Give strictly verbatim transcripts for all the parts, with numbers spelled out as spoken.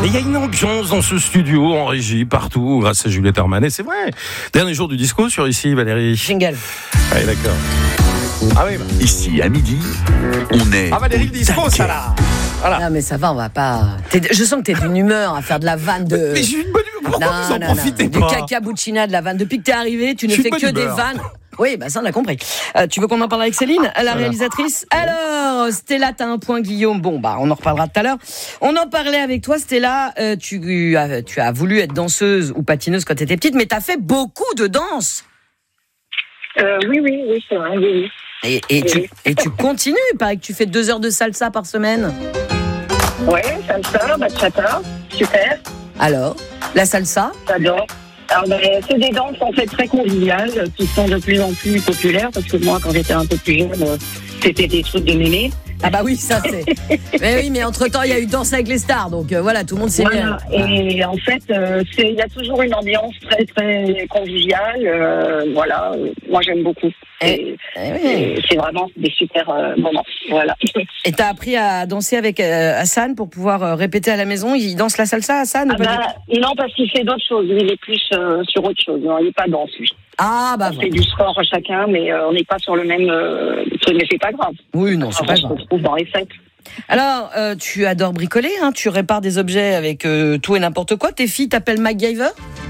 Mais il y a une ambiance dans ce studio, en régie, partout, grâce à Juliette Armanet, c'est vrai. Dernier jour du disco sur ici, Valérie. Jingle. Allez, d'accord. Ah oui, bah. Ici, à midi, on est... Ah Valérie, le disco, ça là. Voilà. Non mais ça va, on va pas... T'es... Je sens que t'es d'une humeur à faire de la vanne de... Mais j'ai une bonne humeur, pourquoi non, vous en non, profitez non. pas? Du caca buccina, de la vanne. Depuis que t'es arrivé, tu ne Je suis fais de que bonne des humeur. vannes. Oui, bah ça on a compris. Euh, tu veux qu'on en parle avec Céline, la Voilà. réalisatrice? Alors, Stella, t'as un point, Guillaume. Bon, bah on en reparlera tout à l'heure. On en parlait avec toi, Stella. Euh, tu, as, tu as voulu être danseuse ou patineuse quand t'étais petite, mais t'as fait beaucoup de danse. Euh, oui, oui, oui, c'est vrai, oui, oui. Et, et, Oui. tu, et tu continues. Il paraît que tu fais deux heures de salsa par semaine. Ouais, salsa, bachata, super, Alors, la salsa? j'adore. Alors, ben, c'est des danses en fait très conviviales qui sont de plus en plus populaires parce que moi, quand j'étais un peu plus jeune, euh, c'était des trucs de mémé. Ah bah oui, ça c'est... mais oui, mais entre-temps, il y a eu Danse avec les stars, donc euh, voilà, tout le monde s'est Voilà. mis... Et en fait, euh, c'est- il y a toujours une ambiance très très conviviale. euh, voilà, moi j'aime beaucoup. Et- Et, Eh oui. et c'est vraiment des super euh, moments. Voilà. Et t'as appris à danser avec euh, Hassan pour pouvoir euh, répéter à la maison? Il danse la salsa, Hassan, ou Ah pas du bah, non, parce qu'il fait d'autres choses. Il est plus euh, sur autre chose. Non, il n'est pas danse, lui. tout Ah bah On voilà. fait du sport chacun, mais euh, on n'est pas sur le même euh, truc. Mais c'est pas grave. Oui, non, c'est On pas se grave. retrouve dans les fêtes. Alors, euh, tu adores bricoler, hein, tu répares des objets avec euh, tout et n'importe quoi. Tes filles t'appellent MacGyver?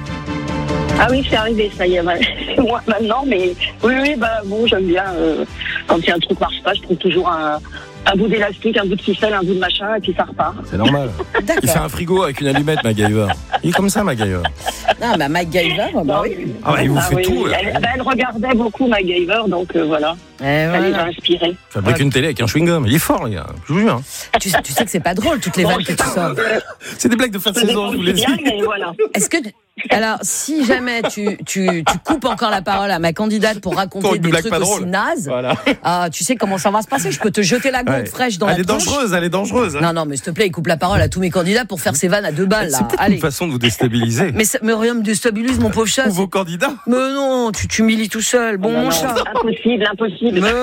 Ah oui, c'est arrivé, ça y est. bah, C'est moi maintenant, mais oui, oui, bah bon, j'aime bien. euh, quand il y a un truc qui marche pas, je trouve toujours un, un bout d'élastique, un bout de ficelle, un bout de machin, et puis ça repart. C'est normal. Il fait D'accord. un frigo avec une allumette, MacGyver. Il est comme ça, MacGyver. Non, bah MacGyver, bah oui. Ah bah, il vous fait oui, tout, oui. là. Elle, bah, elle regardait beaucoup MacGyver, donc euh, voilà, Eh, ça les a voilà. inspirés. Fabrique une télé avec un chewing-gum. Il est fort, les gars. Je vous jure. hein. tu, tu sais que c'est pas drôle, toutes les vannes que tu sors. C'est des blagues de fin de Ça saison, dépend je vous du l'ai dit. bien, mais voilà. Est-ce que... Alors, si jamais tu, tu, tu coupes encore la parole à ma candidate pour Pour raconter une des blague trucs pas aussi drôle. nazes, Voilà. ah, tu sais comment ça va se passer. Je peux te jeter la gonde Ouais. fraîche dans Elle la est tronche. dangereuse, elle est dangereuse. hein. Non, non, mais s'il te plaît, il coupe la parole à tous mes candidats pour faire ses vannes à deux balles, là. C'est peut-être Allez. une façon de vous déstabiliser. Mais, ça- mais rien me déstabilise, mon pauvre chat. Ou vos candidats. Mais non, tu t'humilies tout seul. Bon, Non, mon non, chat. impossible, impossible. Mais